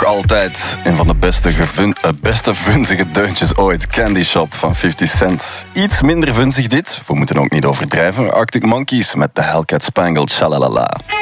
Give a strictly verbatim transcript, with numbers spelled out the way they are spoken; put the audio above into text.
altijd een van de beste, gevun- uh, beste vunzige deuntjes ooit. Candy Shop van fifty cent. Iets minder vunzig dit, we moeten ook niet overdrijven. Arctic Monkeys met de Hellcat Spangled Shalalala.